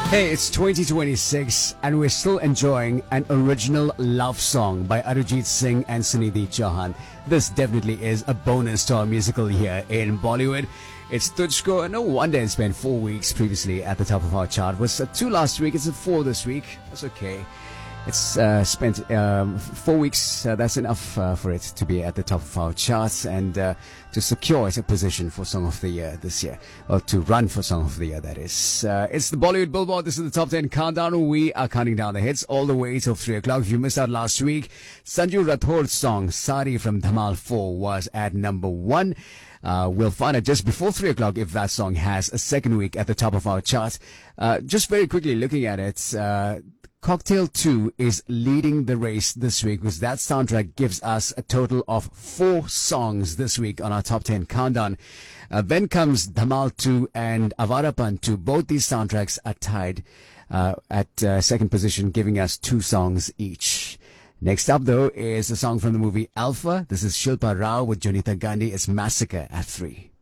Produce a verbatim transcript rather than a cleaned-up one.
Hey, it's twenty twenty-six and we're still enjoying an original love song by Arijit Singh and Sunidhi Chauhan. This definitely is a bonus to our musical here in Bollywood. It's Tujhko, and no wonder it spent four weeks previously at the top of our chart. It was uh, two last week, it's a four this week. That's okay. It's uh, spent um, four weeks. Uh, that's enough uh, for it to be at the top of our charts and uh, to secure its position for Song of the Year this year, or to run for Song of the Year, that is. Uh, it's the Bollywood Billboard. This is the top ten countdown. We are counting down the hits all the way till three o'clock. If you missed out last week, Sanju Rathor's song Sari from Dhamal four was at number one. Uh, we'll find out just before three o'clock if that song has a second week at the top of our chart. Uh, just very quickly looking at it, uh, Cocktail two is leading the race this week because that soundtrack gives us a total of four songs this week on our top ten countdown. Uh, then comes Dhamal two and Avarapan two. Both these soundtracks are tied uh, at uh, second position, giving us two songs each. Next up, though, is a song from the movie Alpha. This is Shilpa Rao with Jonita Gandhi. It's Massacre at three.